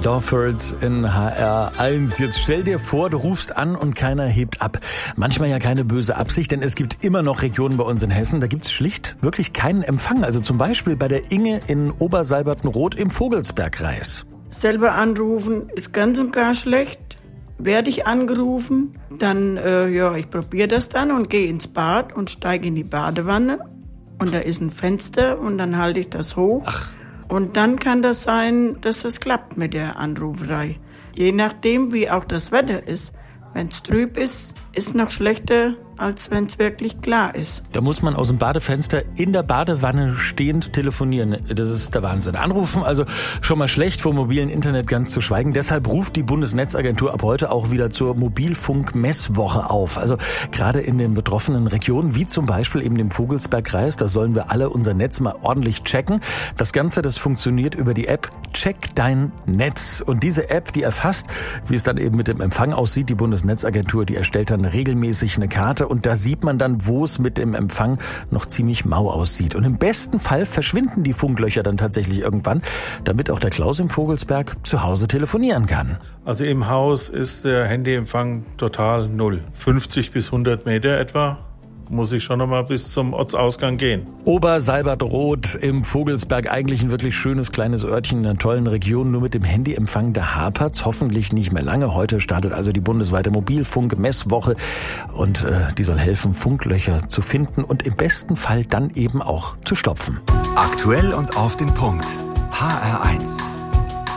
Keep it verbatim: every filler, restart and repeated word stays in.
Dorfers in H R eins. Jetzt stell dir vor, du rufst an und keiner hebt ab. Manchmal ja keine böse Absicht, denn es gibt immer noch Regionen bei uns in Hessen, da gibt es schlicht wirklich keinen Empfang. Also zum Beispiel bei der Inge in Obersalbertenroth im Vogelsbergkreis. Selber anrufen ist ganz und gar schlecht. Werde ich angerufen, dann, äh, ja, ich probiere das dann und gehe ins Bad und steige in die Badewanne. Und da ist ein Fenster und dann halte ich das hoch. Ach. Und dann kann das sein, dass es klappt mit der Anruferei. Je nachdem, wie auch das Wetter ist. Wenn es trüb ist, ist noch schlechter, als wenn es wirklich klar ist. Da muss man aus dem Badefenster in der Badewanne stehend telefonieren. Das ist der Wahnsinn. Anrufen also schon mal schlecht, vom mobilen Internet ganz zu schweigen. Deshalb ruft die Bundesnetzagentur ab heute auch wieder zur Mobilfunk-Messwoche auf. Also gerade in den betroffenen Regionen, wie zum Beispiel eben dem Vogelsbergkreis, da sollen wir alle unser Netz mal ordentlich checken. Das Ganze, das funktioniert über die App Check dein Netz. Und diese App, die erfasst, wie es dann eben mit dem Empfang aussieht. Die Bundesnetzagentur, die erstellt dann regelmäßig eine Karte und da sieht man dann, wo es mit dem Empfang noch ziemlich mau aussieht. Und im besten Fall verschwinden die Funklöcher dann tatsächlich irgendwann, damit auch der Klaus im Vogelsberg zu Hause telefonieren kann. Also im Haus ist der Handyempfang total null. fünfzig bis hundert Meter etwa. Muss ich schon noch mal bis zum Ortsausgang gehen. Obersalbertenroth im Vogelsberg, eigentlich ein wirklich schönes kleines Örtchen in einer tollen Region. Nur mit dem Handyempfang, da hapert's hoffentlich nicht mehr lange. Heute startet also die bundesweite Mobilfunk-Messwoche und äh, die soll helfen, Funklöcher zu finden und im besten Fall dann eben auch zu stopfen. Aktuell und auf den Punkt. H R eins.